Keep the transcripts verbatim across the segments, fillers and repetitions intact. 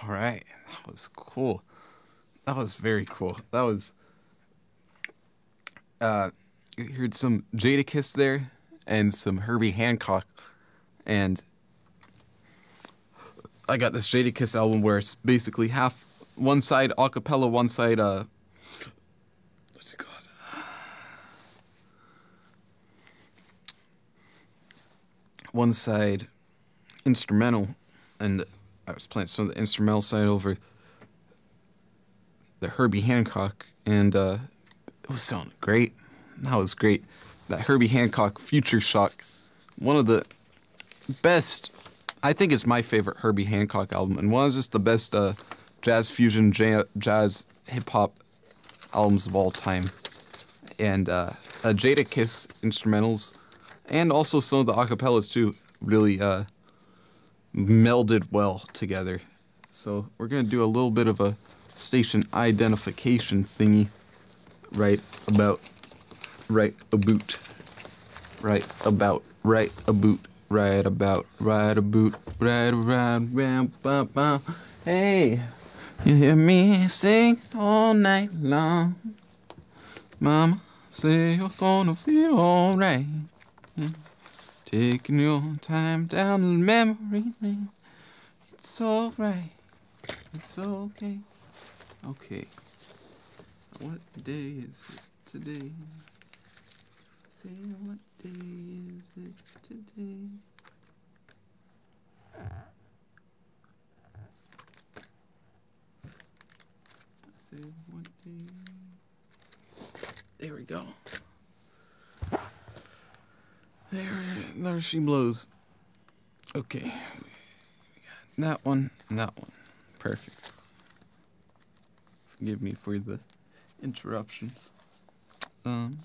All right, that was cool. That was very cool. That was. Uh, you heard some Jadakiss there, and some Herbie Hancock, and I got this Jadakiss album where it's basically half one side a cappella, one side uh, what's it called? One side instrumental, and I was playing some of the instrumental side over the Herbie Hancock, and uh, it was sounding great. That was great. That Herbie Hancock Future Shock, one of the best. I think it's my favorite Herbie Hancock album, and one of just the best uh, jazz fusion, ja- jazz hip hop albums of all time. And uh, uh, Jadakiss instrumentals, and also some of the acapellas too, really uh, melded well together. So we're gonna do a little bit of a station identification thingy, right about, right about, right about, right about, right about, right about, right around, round, bum, bum. Hey, you hear me sing all night long, Mama? Say you're gonna feel alright. Taking your time down the memory lane. It's alright. It's okay. Okay. What day is it today? Say what day is it today? Say what day? There we go. There, there she blows. Okay. That one and that one. Perfect. Forgive me for the interruptions. Um.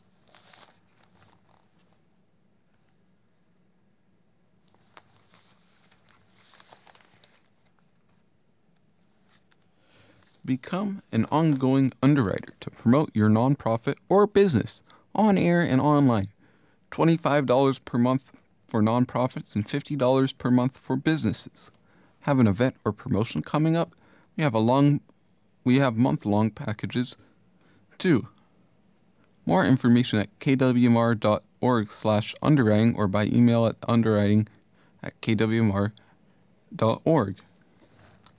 Become an ongoing underwriter to promote your nonprofit or business on air and online. twenty-five dollars per month for nonprofits and fifty dollars per month for businesses. Have an event or promotion coming up? We have a long we have month-long packages too. More information at k w m r dot org slash underwriting or by email at underwriting at k w m r dot org.